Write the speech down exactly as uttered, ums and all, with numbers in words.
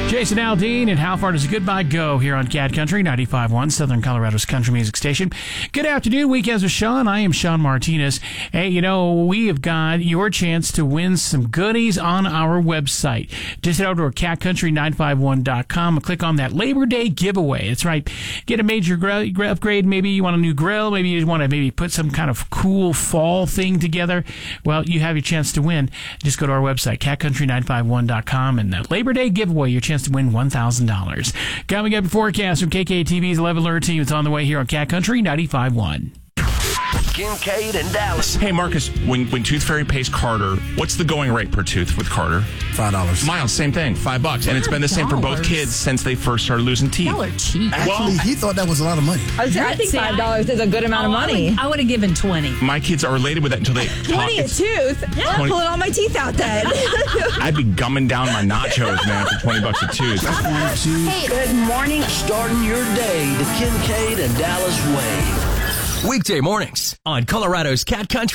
Jason Aldean, and how far does a goodbye go here on Cat Country ninety-five point one, Southern Colorado's country music station. Good afternoon, Weekends with Sean. I am Sean Martinez. Hey, you know, we have got your chance to win some goodies on our website. Just head over to cat country nine five one dot com and click on that Labor Day giveaway. That's right. Get a major gr- gr- upgrade. Maybe you want a new grill. Maybe you want to maybe put some kind of cool fall thing together. Well, you have your chance to win. Just go to our website, cat country nine five one dot com, and that Labor Day giveaway, your chance to win one thousand dollars. Coming up, forecast from K K T V's eleven Alert Team. It's on the way here on Cat Country ninety-five point one. Kincaid and Dallas. Hey, Marcus, when, when Tooth Fairy pays Carter, what's the going rate per tooth with Carter? Five dollars. Miles, same thing, five bucks. And it's been the same for both kids since they first started losing teeth. Y'all are cheap. Actually, Well, he thought that was a lot of money. I, was, I think five dollars is a good amount of money. I would have given twenty. My kids are related with that until they talk. Twenty a It's- tooth. I'm twenty pulling all my teeth out then. I'd be gumming down my nachos, man, for twenty bucks a tooth. Hey, good morning. Starting your day the Kincaid and Dallas way. Weekday mornings on Colorado's Cat Country.